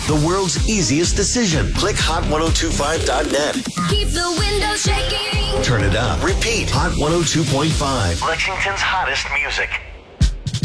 The world's easiest decision. Click hot1025.net. Keep the windows shaking. Turn it up. Repeat. Hot 102.5. Lexington's hottest music.